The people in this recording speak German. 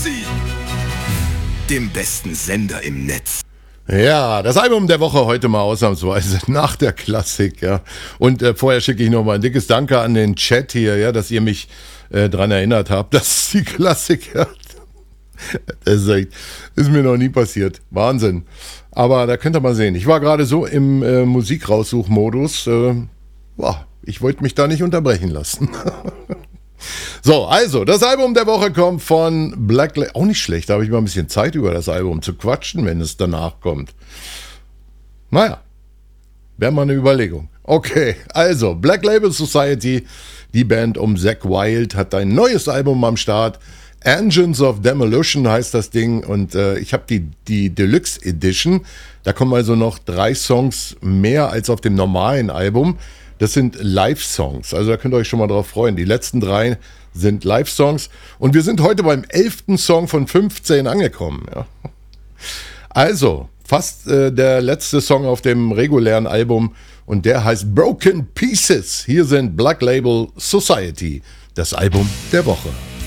Musik, dem besten Sender im Netz. Ja, das Album der Woche heute mal ausnahmsweise nach der Klassik, ja. Und vorher schicke ich nochmal ein dickes Danke an den Chat hier, ja, dass ihr mich dran erinnert habt, dass die Klassik, ja, das ist mir noch nie passiert. Wahnsinn. Aber da könnt ihr mal sehen. Ich war gerade so im Musikraussuchmodus. Ich wollte mich da nicht unterbrechen lassen. So, also, das Album der Woche kommt von Black Label. Auch nicht schlecht, da habe ich mal ein bisschen Zeit über das Album zu quatschen, wenn es danach kommt. Naja, wäre mal eine Überlegung. Okay, also, Black Label Society, die Band um Zakk Wylde, hat ein neues Album am Start. Engines of Demolition heißt das Ding und ich habe die Deluxe Edition. Da kommen also noch 3 Songs mehr als auf dem normalen Album. Das sind Live-Songs, also da könnt ihr euch schon mal drauf freuen. Die letzten 3 sind Live-Songs und wir sind heute beim 11. Song von 15 angekommen. Ja. Also, fast der letzte Song auf dem regulären Album und der heißt Broken Pieces. Hier sind Black Label Society, das Album der Woche.